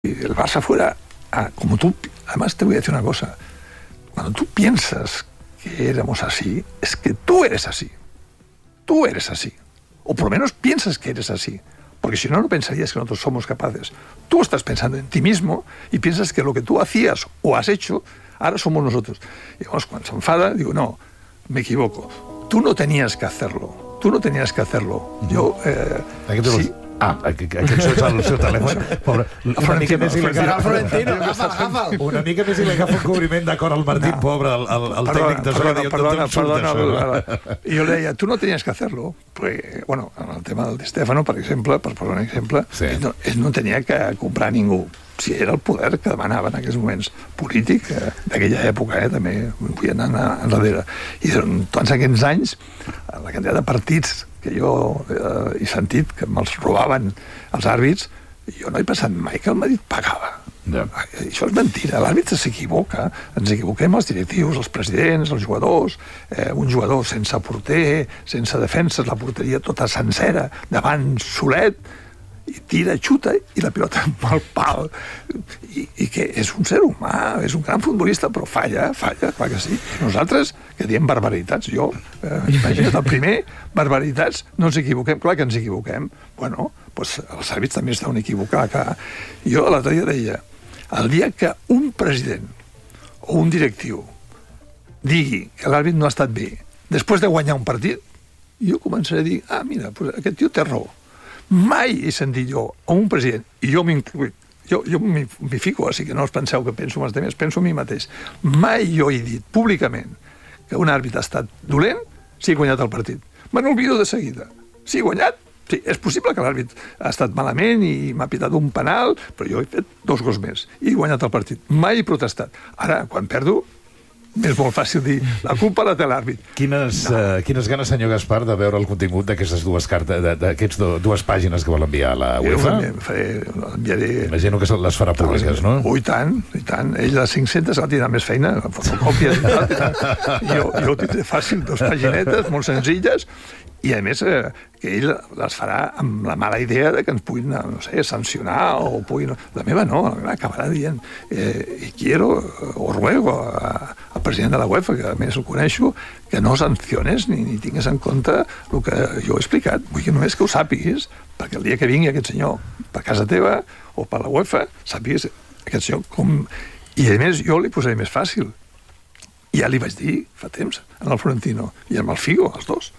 el Barça fuera, como tú, además te voy a decir una cosa, cuando tú piensas que éramos así, es que tú eres así, o por lo menos piensas que eres así, porque si no, no pensarías que nosotros somos capaces. Tú estás pensando en ti mismo y piensas que lo que tú hacías o has hecho, ahora somos nosotros. Y vamos, cuando se enfada, digo, no, me equivoco, tú no tenías que hacerlo, yo, sí. Aquest és el seu telèfon. Una mica més i li agafa un cobriment d'acord al Martín, pobre, el tècnic de zona. I jo le deia, tu no tenies que hacerlo. Bueno, en el tema del Di Stéfano, per exemple, per posar un exemple, ell no tenia que comprar ningú. Si era el poder que demanava en aquells moments polític d'aquella època, també vull anar enrere. I durant tots aquests anys, la quantitat de partits que jo he sentit que me'ls robaven els àrbits, jo no he pensat mai que el Madrid pagava. Això és mentira, l'àrbitre s'equivoca, ens equivoquem els directius, els presidents, els jugadors, un jugador sense porter, sense defenses, la porteria tota sencera, davant solet, i tira, xuta, i la pilota amb el pal. I que és un ser humà, és un gran futbolista, però falla, clar que sí. Nosaltres, que diem barbaritats, imagina't, el primer, barbaritats, no ens equivoquem, clar que ens equivoquem. Bueno, doncs els àrbits també es deuen equivocar. Jo l'altre dia deia, el dia que un president o un directiu digui que l'àrbit no ha estat bé, després de guanyar un partit, jo començaré a dir, mira, aquest tio té raó. Mai he sentit jo a un president, i jo m'incluït, jo m'hi fico, així que no us penseu que penso en els altres, penso en mi mateix. Mai jo he dit públicament que un àrbit ha estat dolent si he guanyat el partit. Me n'olvido de seguida. Si he guanyat, sí, és possible que l'àrbit ha estat malament i m'ha pitat un penal, però jo he fet 2 gols més i he guanyat el partit. Mai he protestat. Ara, quan perdo, és molt fàcil dir, la culpa la té l'àrbit. Quines ganes, senyor Gaspar, de veure el contingut d'aquestes dues cartes, d'aquestes dues pàgines que vol enviar a la UEFA? Imagino que les farà públiques, no? I tant. Ell a 500 ha tindrà més feina, fotocòpies i tal. Jo ho tindré fàcil, 2 paginetes, molt senzilles, i a més que ell les farà amb la mala idea de que ens puguin, no sé, sancionar o puguin... La meva no, acabarà dient quiero o ruego al president de la UEFA, que a més el coneixo, que no sanciones ni tingues en compte el que jo he explicat. Vull que només que ho sàpiguis, perquè el dia que vingui aquest senyor per casa teva o per la UEFA, sàpiguis aquest senyor com... I a més jo li posaré més fàcil. Ja li vaig dir fa temps en el Florentino i amb el Figo, els dos.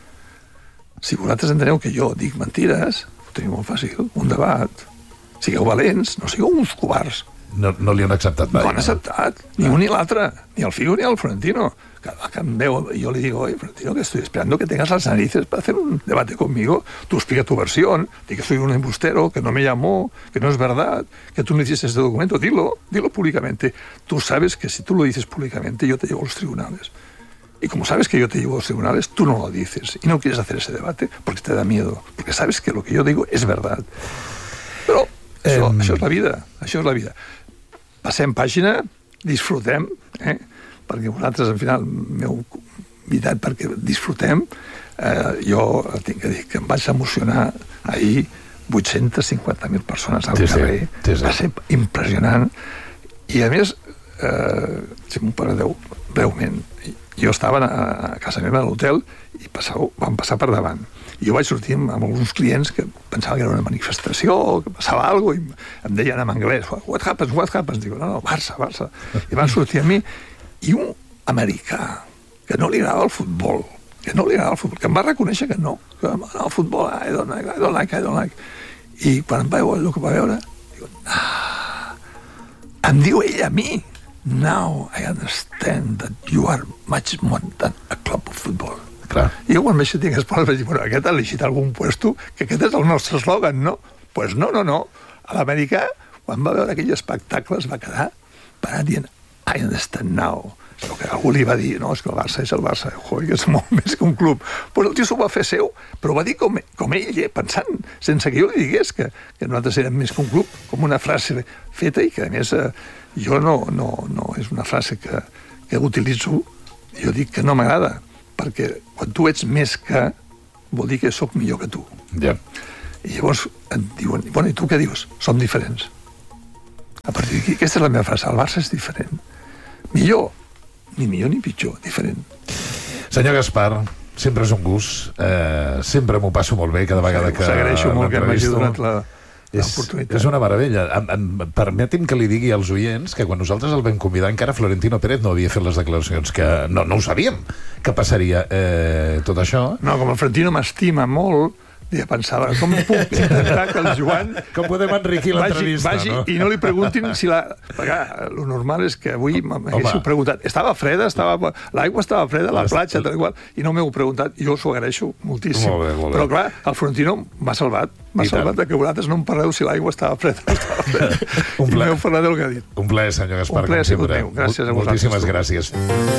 Si vosaltres enteneu que jo dic mentires, ho tenim molt fàcil, un debat. Sigueu valents, no sigueu uns covards. No li han acceptat mai. No han acceptat, ni un ni l'altre, ni el Figo ni el Florentino. Cada que em veu, yo le digo, oye, Florentino, que estoy esperando que tengas las narices para hacer un debate conmigo. Tú explica tu versión, di que soy un embustero, que no me llamó, que no es verdad, que tú no hiciste este documento. Dilo públicamente. Tú sabes que si tú lo dices públicamente, yo te llevo a los tribunales. Y como sabes que yo te llevo a los tribunales, tú no lo dices. Y no quieres hacer ese debate porque te da miedo. Porque sabes que lo que yo digo es verdad. Però això és la vida. Això és la vida. Passem pàgina, disfrutem, perquè vosaltres, al final, m'heu invitat perquè disfrutem. Jo tinc que dir que em vaig emocionar ahir 850.000 persones al carrer. Va ser impressionant. I, a més, si m'ho perdeu breument, jo estava a casa meva a l'hotel i vam passar per davant. I jo vaig sortir amb alguns clients que pensaven que era una manifestació o que passava alguna cosa i em deien en anglès, what happens? Dic, no, Barça. I van sortir a mi i un americà que no li agradava el futbol, que em va reconèixer que no, que el futbol, I don't like. I quan em va veure el que va veure, diu, em diu ell a mi, now I understand that you are much more than a club of football. Clar. I jo quan vaig sentir aquestes paraules vaig dir, bueno, aquest ha elegit algun puesto, que aquest és el nostre eslògan, no? Pues no. A l'americà, quan va veure aquell espectacle, es va quedar parat dient, I understand now. El que algú li va dir, no, és que el Barça és el Barça, que és molt més que un club. Però el tio s'ho va fer seu, però va dir com ell, pensant, sense que jo li digués que nosaltres érem més que un club, com una frase feta i que, a més, jo no és una frase que utilitzo, jo dic que no m'agrada, perquè quan tu ets més que, vol dir que sóc millor que tu. Ja. I llavors et diuen, bueno, i tu què dius? Som diferents. A partir d'aquí, aquesta és la meva frase, el Barça és diferent. Millor ni pitjor, diferent. Senyor Gaspar, sempre és un gust, sempre m'ho passo molt bé cada vegada que... Us agraeixo molt que m'hagi donat l'oportunitat. És una meravella. Permeti'm que li digui als oients que quan nosaltres el vam convidar encara Florentino Pérez no havia fet les declaracions, que no ho sabíem, que passaria tot això. No, com el Florentino m'estima molt, ja pensava, com puc intentar que el Joan... Com podem enriquir l'entrevista, no? I no li preguntin si la... Perquè el normal és que avui m'haguéssiu preguntat. Estava freda, l'aigua estava freda a la platja, tal igual, i no m'heu preguntat. Jo us ho agraeixo moltíssim. Molt bé. Però clar, el Florentino m'ha salvat. M'ha salvat que vosaltres no em parleu si l'aigua estava freda o no estava freda. I m'heu parlat del que ha dit. Un plaer, senyor Gaspar. Un plaer ha sigut meu. Gràcies a vosaltres. Moltíssimes gràcies.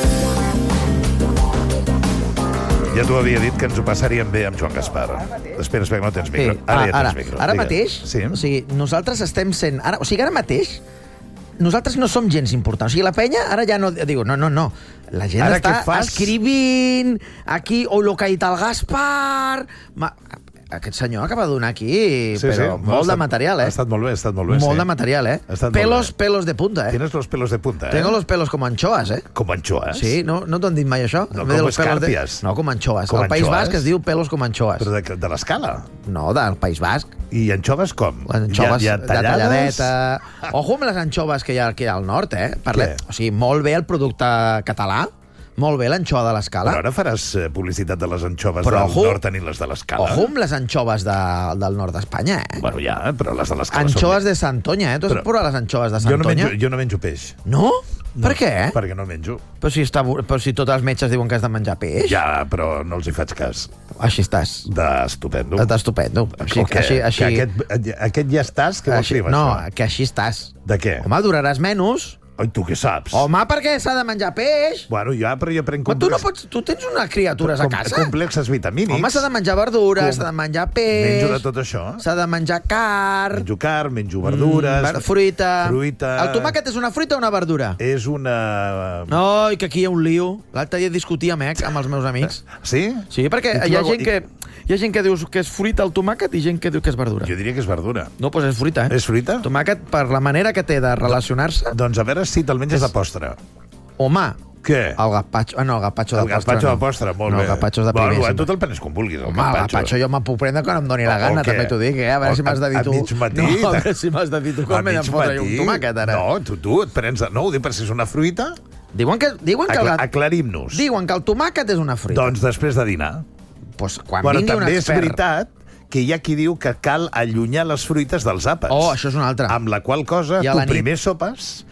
Ja t'ho havia dit que ens ho passaríem bé amb Joan Gaspar. Espera, que no tens micro. Ara ja tens micro. Ara mateix, o sigui, nosaltres estem sent... Ara mateix, nosaltres no som gens importants. O sigui, la penya ara ja no... Diu, no. La gent ara està escrivint aquí, o lo que ha dit el Gaspar... Aquest senyor acaba de donar aquí, però molt de material, Ha estat molt bé, Molt de material, Pelos de punta, Tienes los pelos de punta, Tengo los pelos como anchoas, ¿Como anchoas? Sí, no t'han dit mai això? No, com escàrpies. No, com anchoas. Al País Basc es diu pelos com anchoas. Però de l'escala? No, del País Basc. I anchoves com? Anchoves ja de talladeta. Ojo amb les anchoves que hi ha aquí al nord, O sigui, molt bé el producte català. Molt bé l'anxova de l'Escala. Però ara faràs publicitat de les anxoves del nord tenint les de l'Escala. Ojo amb les anxoves del nord d'Espanya, Bueno, ja, però les de l'Escala anxoves de Santoña, Tu has provat les anxoves de Santoña? Jo no menjo peix. No? Per què? Perquè no menjo. Però si tots els metges diuen que has de menjar peix. Ja, però no els hi faig cas. Així estàs. D'estupendo. D'estupendo. Aquest ja estàs? Què vols dir, això? No, que així estàs. De què? Home, duraràs menys. Ai, tu què saps? Home, perquè s'ha de menjar peix. Bueno, ja, però jo prenc complex... Tu no pots... Tu tens unes criatures a casa. Complexes vitamínics. Home, s'ha de menjar verdures, s'ha de menjar peix... Menjo de tot això. S'ha de menjar carn... Menjo verdures... Fruita... Fruita... El tomàquet és una fruita o una verdura? És una... Ai, que aquí hi ha un lío. L'altre dia discutíem, amb els meus amics. Sí? Sí, perquè hi ha gent que... Hi ha gent que diu que és fruita el tomàquet i gent que diu que és verdura. Jo diria que és verdura. No, doncs és fruita, És fruita? Tomàquet, per la manera que té de relacionar-se... Doncs a veure si te'l menges de postre. Home, què? El gazpacho de postre. El gazpacho de postre, molt bé. No, el gazpacho és de primer. Bueno, tu te'l prenes com vulguis, el gazpacho jo me'l puc prendre quan em doni la gana, també t'ho dic, A veure si m'has de dir tu... A mig matí? No, a veure si m'has de dir tu com m'he de fotre un tomàquet, ara. No, tu et prens... No, ho dic per si és una fruita. Diuen que Aclarim-nos. Diuen que el tomàquet és una fruita. Doncs després de dinar. Pues quan vingui un expert... També és veritat que hi ha qui diu que cal allunyar les fruites dels àpats. Oh, això és una altra. Amb la qual cosa tu primer sopes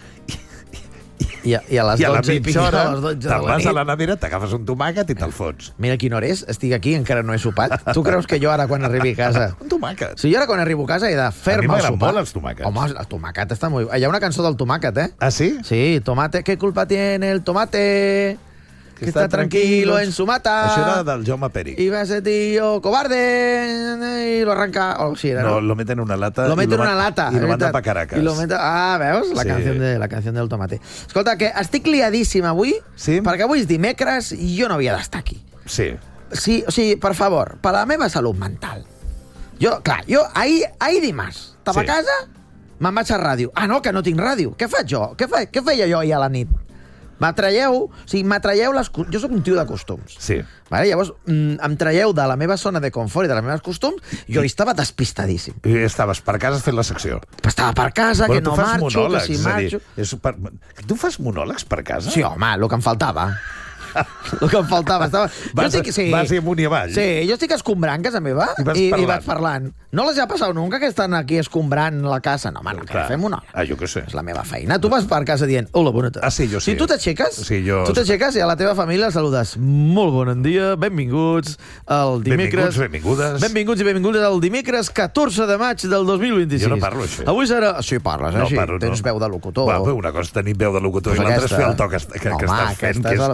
i a les 12 i mitja hora te'n vas a la nevera, t'agafes un tomàquet i te'l fots. Mira quina hora és, estic aquí, encara no he sopat. Tu creus que jo ara quan arribi a casa... Un tomàquet. Sí, jo ara quan arribo a casa he de fer-me el sopar. A mi m'agraden molt els tomàquets. Home, el tomàquet està molt... Hi ha una cançó del tomàquet, Ah, sí? Sí, tomate, ¿qué culpa tiene el tomate? Que está tranquilo en su mata. Això era del Jaume Pèric. Y va ese tío cobarde y lo arranca... No, lo meten en una lata. Lo meten en una lata. Y lo manda pa Caracas. Veus? La canción del tomate. Escolta, que estic liadíssim avui, perquè avui és dimecres i jo no havia d'estar aquí. Sí. Sí, o sigui, per favor, per la meva salut mental. Jo ahir dimarts, estava a casa, me'n vaig a ràdio. Ah, no, que no tinc ràdio. Què faig jo? Què feia jo ahir a la nit? M'atraieu les... Jo soc un tio de costums. Sí. Vale? Llavors, em traieu de la meva zona de confort i de les meves costums, jo estava despistadíssim. I estaves per casa fent la secció. Estava per casa, que no marxo, que si marxo... Tu fas monòlegs per casa? Sí, home, el que em faltava. El que em faltava. Vas amunt i avall. Sí, jo estic escombrant casa meva i vaig parlant. No les ha passat nunca que estan aquí escombrant la casa? No, home, no, que fem monòleg. Ah, jo què sé. És la meva feina. Tu vas per casa dient, hola, bona tarda. Ah, sí, jo sí. Si tu t'aixeques, sí, tu t'aixeques i a la teva família saludes. Molt bon dia, benvinguts al dimecres... Benvingudes. Benvinguts i benvingudes al dimecres 14 de maig del 2026. Jo no parlo així. Avui serà... Sí, parles, no, així. Tens veu de locutor. Una cosa és tenir veu de locutor i l'altra és fer el to que estàs fent, que és horrorós.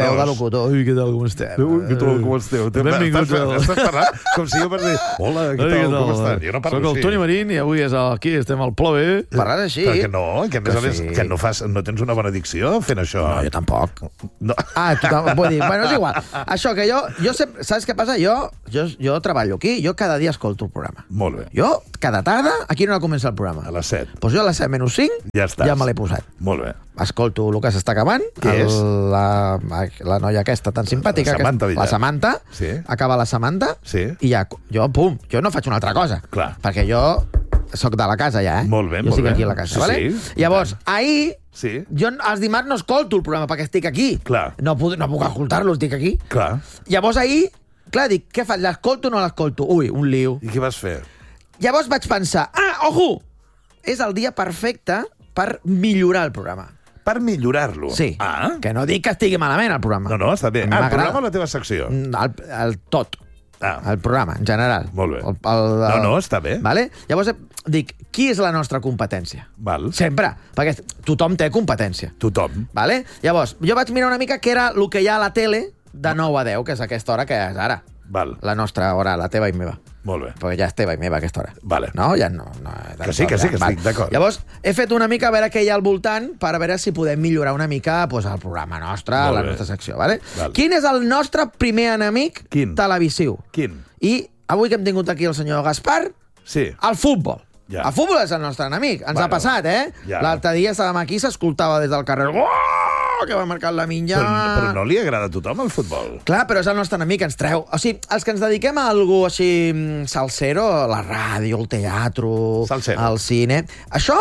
veu de locutor. Ui, què tal, com esteu? Ui, què tal, com esteu? Benvinguts. Estàs parlant com si jo per dir, hola, què tal, com estàs? Jo no parlo així. Soc el Toni Marín i avui és aquí, estem al Plove. Parles així. Però que no, que a més a més que no tens una bona dicció fent això. No, jo tampoc. No. Vull dir, bueno, és igual. Això que jo sempre, saps què passa? Jo treballo aquí, jo cada dia escolto el programa. Molt bé. Jo, cada tarda, a quina hora comença el programa? A les 7. Doncs jo a les 7 menys 5 ja me l'he posat. Molt bé. Escolto el que s'està acabant. Què és? La noia aquesta tan simpàtica. La Samantha. Sí. Acaba la Samantha. Sí. I ja, jo no faig una altra cosa. Clar. Perquè jo soc de la casa ja, Molt bé, jo estic aquí a la casa, sí, vale? Sí. Llavors, ahir, jo els dimarts no escolto el programa perquè estic aquí. Clar. No puc escoltar-lo, estic aquí. Clar. Llavors ahir, dic, què faig? L'escolto o no l'escolto? Ui, un lío. I què vas fer? Llavors vaig pensar, ojo! És el dia perfecte per millorar el programa. Per millorar-lo? Sí. Que no dic que estigui malament, el programa. No, està bé. El programa o la teva secció? El tot. El programa, en general. Molt bé. No, està bé. Vale? Llavors dic, qui és la nostra competència? Val. Sempre, perquè tothom té competència. Tothom. Vale? Llavors, jo vaig mirar una mica què era el que hi ha a la tele de 9 a 10, que és aquesta hora que és ara. Val. La nostra hora, la teva i meva. Molt bé. Perquè ja és teva i meva aquesta hora. Vale. No? Ja no que sí, estic d'acord. Llavors, he fet una mica a veure què hi ha al voltant per veure si podem millorar una mica el programa nostre, la nostra secció. Vale? Quin és el nostre primer enemic televisiu? Quin? I avui que hem tingut aquí el senyor Gaspar, el futbol. Ja. El futbol és el nostre enemic. Ens ha passat, L'altre dia estàvem aquí, s'escoltava des del carrer que va marcar la minya. Però no li agrada a tothom el futbol. Clar, però és el nostre enemic, ens treu. O sigui, els que ens dediquem a alguna cosa així salsero, la ràdio, el teatre, el cine... Això,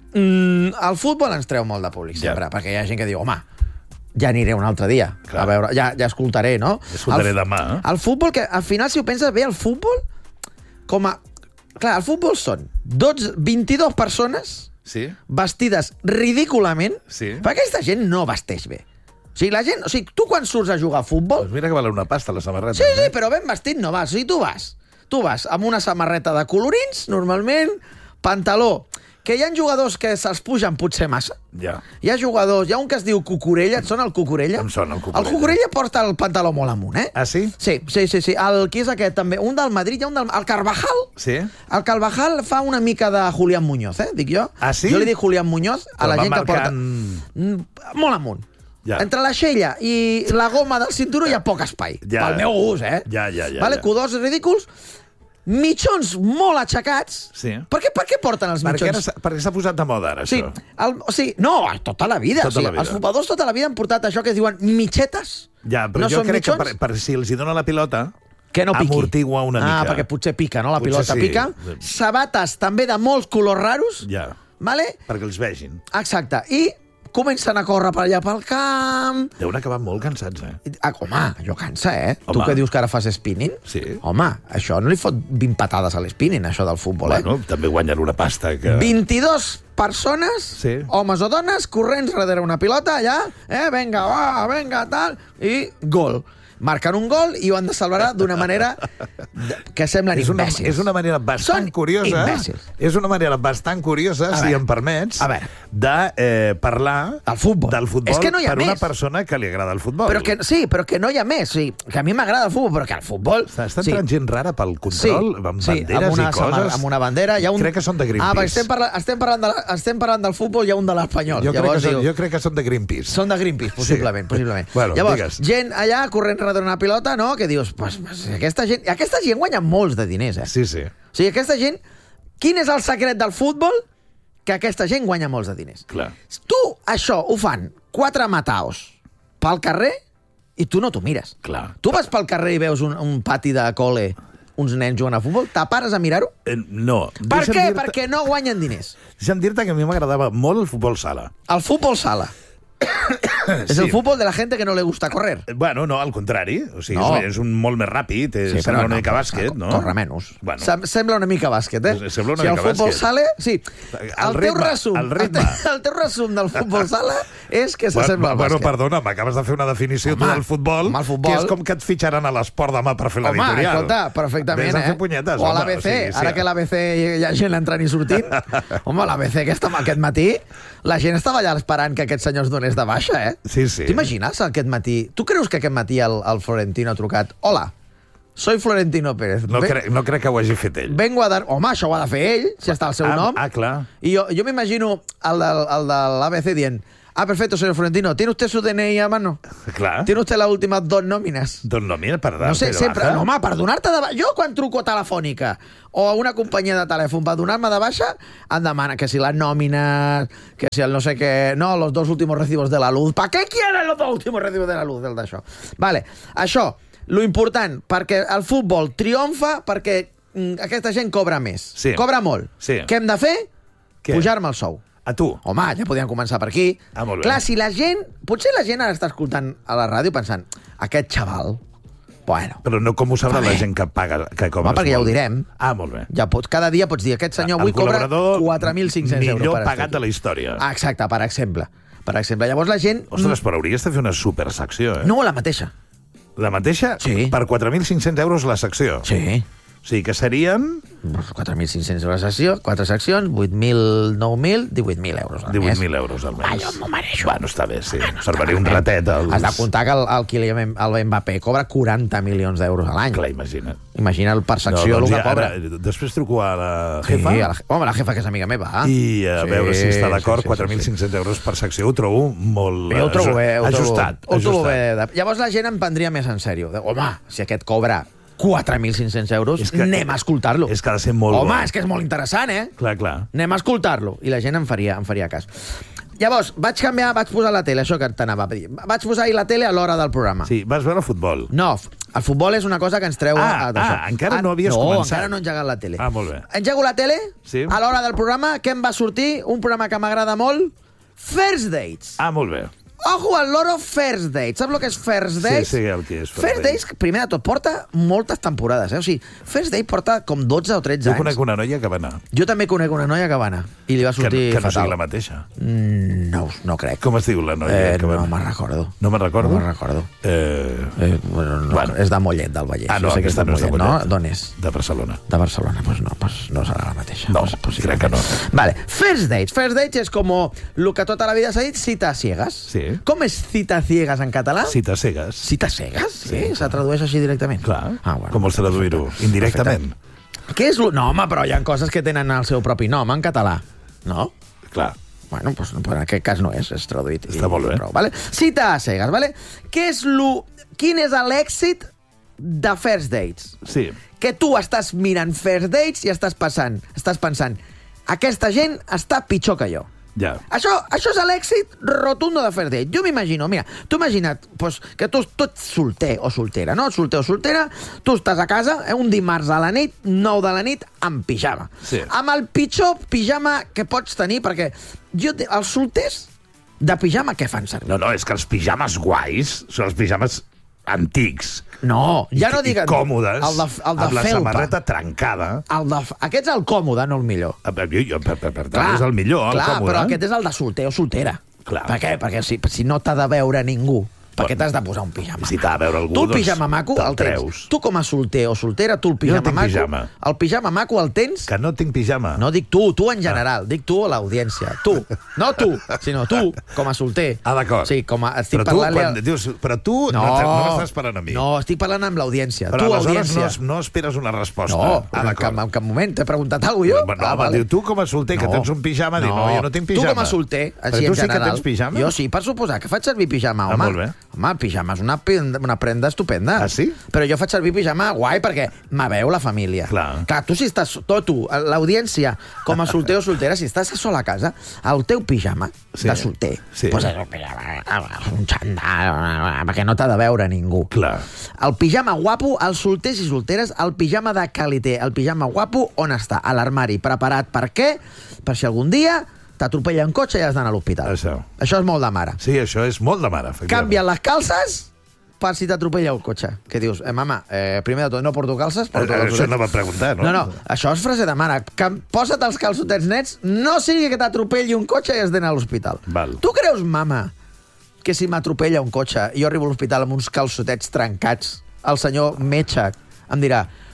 el futbol ens treu molt de públic sempre, perquè hi ha gent que diu, home, ja aniré un altre dia a veure, ja escoltaré, no? Escoltaré demà. El futbol, que al final, si ho penses bé, el futbol, com a... Clar, el futbol són 22 persones vestides ridículament, perquè aquesta gent no vesteix bé. O sigui, la gent... O sigui, tu quan surts a jugar a futbol... Doncs mira que val una pasta la samarreta. Sí, però ben vestit no vas. O sigui, tu vas amb una samarreta de colorins, normalment, pantaló, que hi ha jugadors que se'ls pugen potser massa. Ja. Hi ha jugadors... Hi ha un que es diu Cucurella. Et sona el Cucurella? Em sona el Cucurella. El Cucurella porta el pantaló molt amunt, Ah, sí? Sí. Qui és aquest, també? Un del Madrid, hi ha un del... El Carvajal. Sí? El Carvajal fa una mica de Julián Muñoz, dic jo. Ah, sí? Jo li dic Julián Muñoz a la gent que porta... Molt amunt. Ja. Entre l'aixella i la goma del cinturó hi ha poc espai. Pel meu gust, Ja. Vale? Codors ridículs, mitjons molt aixecats. Sí. Per què porten els mitjons? Perquè s'ha posat de moda ara, això. No, tota la vida. Els futboladors tota la vida han portat això que es diuen mitxetes. Ja, però jo crec que per si els hi dona la pilota... Que no piqui. Amortigua una mica. Perquè potser pica, no? La pilota pica. Sabates també de molts colors raros. Ja. Vale? Perquè els vegin. Exacte. I comencen a córrer per allà pel camp... Deuen acabar molt cansats, Home, allò cansa, Tu que dius que ara fas spinning? Sí. Home, això no li fot 20 patades a l'spinning, això del futbol, Bueno, també guanyen una pasta que... 22 persones, homes o dones, corrents darrere una pilota, allà, vinga, tal, i gol. Marquen un gol i ho han de celebrar d'una manera que semblen imbècils. És una manera bastant curiosa. És una manera bastant curiosa, si em permets, de parlar del futbol per una persona que li agrada el futbol. Però que no hi ha més. Que a mi m'agrada el futbol, però que el futbol... Està entrant gent rara pel control, amb banderes i coses. Amb una bandera. Crec que són de Greenpeace. Estem parlant del futbol, hi ha un de l'Espanyol. Jo crec que són de Greenpeace. Són de Greenpeace, possiblement. Llavors, gent allà corrent darrere una pilota, no? Que dius, aquesta gent guanya molts de diners, Sí. O sigui, aquesta gent... Quin és el secret del futbol? Que aquesta gent guanya molts de diners. Clar. Tu, això, ho fan 4 mataos pel carrer i tu no t'ho mires. Clar. Tu vas pel carrer i veus un pati de col·le, uns nens jugant a futbol, t'apares a mirar-ho? No. Per què? Perquè no guanyen diners. Deixa'm dir-te que a mi m'agradava molt el futbol sala. El futbol sala. És el futbol de la gent que no le gusta correr. Bueno, no, al contrari. O sigui, és un molt més ràpid, sembla una mica bàsquet, no? Corre menys. Sembla una mica bàsquet, Sembla una mica bàsquet. Si el futbol sala... Sí, el teu resum del futbol sala és que s'assembla al bàsquet. Bueno, perdona, m'acabes de fer una definició del futbol, que és com que et fitxaran a l'Esport demà per fer l'editorial. Home, escolta, perfectament, Vés a fer punyetes, o a l'ABC, ara que a l'ABC hi ha gent entrant i sortint. Home, a l'ABC aquest matí la gent estava allà esperant que aquest senyor es donés de baixa, Sí, sí. T'imagines aquest matí? Tu creus que aquest matí el Florentino ha trucat? Hola, soy Florentino Pérez. No crec que ho hagi fet ell. Vengo a dar... Home, això ho ha de fer ell, si està el seu nom. Clar. I jo m'imagino el de l'ABC dient... perfecto, señor Florentino. ¿Tiene usted su DNI a mano? Clar. ¿Tiene usted las últimas 2 nóminas? 2 nòmines per dar-te no sé, sempre, de baja? No, home, per donar-te de baix... Jo, quan truco a Telefònica o a una companyia de telèfon per donar-me de baixa, em demana que si las nóminas, que si el no sé què... No, los 2 últimos recibos de la luz. ¿Para qué quieren los 2 últimos recibos de la luz? El d'això. Vale, això, lo important, perquè el futbol triomfa perquè aquesta gent cobra més. Sí. Cobra molt. Sí. Què hem de fer? Què? Pujar-me el sou. A tu? Home, ja podíem començar per aquí. Molt bé. Clar, si la gent... Potser la gent ara està escoltant a la ràdio pensant aquest xaval, bueno... Però no com ho sabrà la gent que paga, que cobres. Home, perquè ja ho direm. Molt bé. Ja cada dia pots dir, aquest senyor avui cobra 4.500 euros. Millor pagat de la història. Exacte, per exemple. Llavors la gent... Ostres, però hauries de fer una supersecció, No, la mateixa. La mateixa? Sí. Per 4.500 euros la secció? Sí. O sigui que serien... 4.500 euros la secció, 4 seccions, 8.000, 9.000, 18.000 euros al mes. 18.000 euros al mes. Jo m'ho mereixo. Bueno, està bé, sí. Servaré un ratet. Has de comptar que el Mbappé cobra 40 milions d'euros a l'any. Clar, imagina't. Imagina per secció el que cobra. Després truco a la jefa. Sí, home, la jefa que és amiga meva. I a veure si està d'acord, 4.500 euros per secció. Ho trobo molt ajustat. Ho trobo bé. Llavors la gent em prendria més en sèrio. Home, si aquest cobra 4.500 euros, anem a escoltar-lo. És que ha de ser molt bo. Home, és que és molt interessant, Clar. Anem a escoltar-lo. I la gent em faria cas. Llavors, vaig posar la tele, això que t'anava a dir. Vaig posar la tele a l'hora del programa. Sí, vas veure futbol. No, el futbol és una cosa que ens treu d'això. Encara no havies començat. No, encara no he engegat la tele. Molt bé. Engego la tele, sí. A l'hora del programa, què em va sortir? Un programa que m'agrada molt, First Dates. Molt bé. Ojo al loro First Dates. Saps el que és First Dates? Sí, el que és First Dates, primer de tot, porta moltes temporades. O sigui, First Date porta com 12 o 13 anys. Jo conec una noia que va anar. Jo també conec una noia que va anar. I li va sortir fatal. Que no sigui la mateixa? No crec. Com es diu la noia que va anar? No me'n recordo. No me'n recordo? No me'n recordo. Bueno, és de Mollet, del Vallès. No, aquesta no és de Mollet. D'on és? De Barcelona. De Barcelona, doncs no serà la mateixa. No, crec que no. Vale, First Dates. First Dates és com el que tota la vida s'ha dit, cita ciegas. Sí. Com és cita ciegas en català? Cita cegues. Cita cegues? Sí. Se tradueix així directament? Clar. Com vols traduir-ho? Indirectament? Què és no, home, però hi ha coses que tenen el seu propi nom en català. No? Clar. Bueno, doncs en aquest cas no és traduït. Està molt bé. Prou, vale? Cita a cegues, vale? Quin és l'èxit de First Dates? Sí. Que tu estàs mirant First Dates i estàs pensant aquesta gent està pitjor que jo. Ja. Això és l'èxit rotundo de First Date. Jo m'imagino, mira, tu imagina't que tu ets solter o soltera, no? Solter o soltera, tu estàs a casa, un dimarts a la nit, 9 de la nit, amb pijama. Sí. Amb el pitjor pijama que pots tenir, perquè els solters de pijama què fan servir? No, és que els pijames guais són els pijames antics. No, ja no digues... I còmodes, el de amb la felpa. samarreta trencada. Aquest és el còmode, no el millor. Per tant, és el millor, el còmode. Però aquest és el de solter o soltera. Clar. Per què? Perquè si no t'ha de veure ningú, per què t'has de posar un pijama? Si t'ha de veure algú, tu el pijama maco el tens. Tu com a solter o soltera, tu el pijama maco... Pijama. El pijama maco el tens... Que no tinc pijama. No dic tu en general. Dic tu a l'audiència. Tu. No tu, sinó tu, com a solter. D'acord. Sí, estic però parlant... Però tu no m'estàs parlant a mi. No, estic parlant amb l'audiència. Però tu, aleshores audiència. No esperes una resposta. No, en cap moment t'he preguntat alguna cosa jo. No, vale. Tu com a solter, que tens un pijama, diu, no, jo no tinc pijama. Tu com a solter, així en general... Però tu sí que tens pijama? Jo sí, per suposar que faig servir pijama, home. Molt bé. Home, el pijama és una prenda estupenda. Ah, sí? Però jo faig servir pijama guai perquè me veu la família. Clar, tu si estàs... L'audiència, com a solter o soltera, si estàs sol a casa, el teu pijama de solter, doncs és un pijama, un xandall, perquè no t'ha de veure ningú. Clar. El pijama guapo, els solters i solteres, el pijama de qualité, el pijama guapo, on està? A l'armari, preparat. Per què? Per si algun dia t'atropella un cotxe i has d'anar a l'hospital. Això és molt de mare. Sí, això és molt de mare. Canvien les calces per si t'atropella un cotxe. Que dius, mama, primer de tot, no porto calces, porto això no va preguntar, no? No, això és frase de mare. Posa't els calçotets nets, no sigui que t'atropelli un cotxe i has d'anar a l'hospital. Tu creus, mama, que si m'atropella un cotxe i jo arribo a l'hospital amb uns calçotets trencats, el senyor metge em dirà,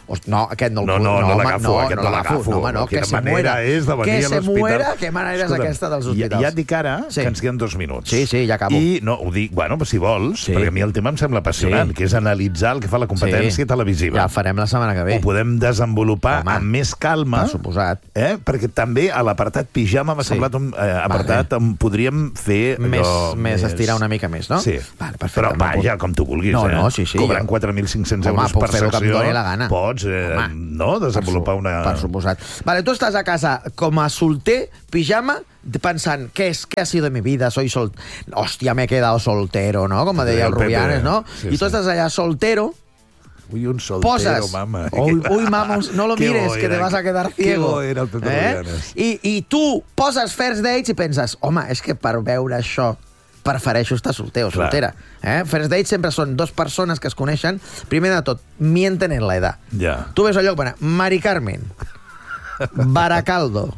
No, aquest no el... No l'agafo, aquest no l'agafo. Que se muera. Que se muera, que manera és aquesta dels hospitals. Ja et dic ara que ens queden 2 minuts. Sí, ja acabo. I no, ho dic, bueno, si vols, perquè a mi el tema em sembla apassionant, que és analitzar el que fa la competència televisiva. Ja el farem la setmana que ve. Ho podem desenvolupar amb més calma. Per suposat. Perquè també a l'apartat pijama m'ha semblat un apartat on podríem fer... Més estirar una mica més, no? Sí. Però vaja, com tu vulguis. Sí. Cobrant 4.500 euros per secció. Pots, no? Desenvolupar una... Per suposat. Vale, tu estàs a casa com a solter, pijama, pensant, ¿qué ha sido de mi vida? Soy soltero. Hòstia, me he quedado soltero, ¿no? Com deia el Rubianes, ¿no? I tu estàs allà soltero. Uy, un soltero, mama. Uy, mama, no lo mires, que te vas a quedar ciego. Qué bo era el Pepe Rubianes. I tu poses first dates i penses, home, és que per veure això prefereixo estar solter o soltera. First dates sempre són 2 persones que es coneixen. Primer de tot, mienten en la edad. Tu ves el lloc, Mari Carmen, Baracaldo,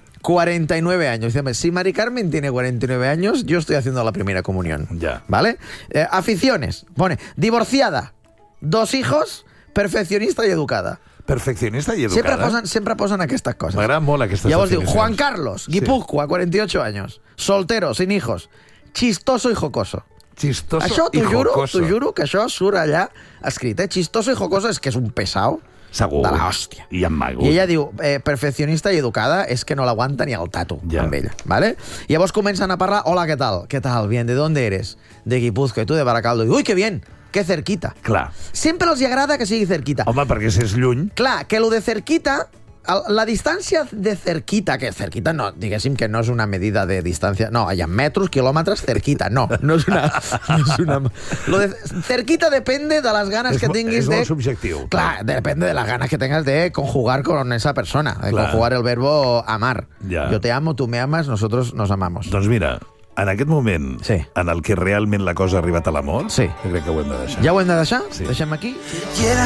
49 años. Si Mari Carmen tiene 49 años, yo estoy haciendo la primera comunión. ¿Vale? Aficiones. Pone, divorciada, 2 hijos, perfeccionista y educada. Perfeccionista i educada. Sempre posen aquestes coses. M'agraden molt aquestes definicions. Llavors diu, Juan Sí. Carlos, Guipúzcoa, 48 años, soltero, sin hijos, chistoso y jocoso. Chistoso Això, i jocoso. t'ho juro que això surt allà escrit. Chistoso y jocoso és que és un pesao segur. De l'hòstia. I amago. I ella diu, perfeccionista y educada, és que no l'aguanta ni el tato amb ella. ¿Vale? I llavors comencen a parlar, hola, ¿qué tal? ¿Qué tal? Bien, ¿de dónde eres? De Guipúzcoa. I tu de Baracaldo. I, uy, qué bien. Que cerquita. Clar. Sempre els agrada que sigui cerquita. Home, perquè si és lluny... Clar, que lo de cerquita... La distància de cerquita, que cerquita no, diguéssim que no és una medida de distància, no, hi ha metros, quilòmetres, cerquita, no és una... Lo de cerquita depende de las ganas que tinguis de... És molt subjectiu. Clar, depende de las ganas que tengas de conjugar con esa persona, de conjugar el verbo amar. Yo te amo, tú me amas, nosotros nos amamos. Doncs mira, en aquest moment en el que realment la cosa ha arribat a l'amor, crec que ho hem de deixar. Ja ho hem de deixar? Deixem aquí?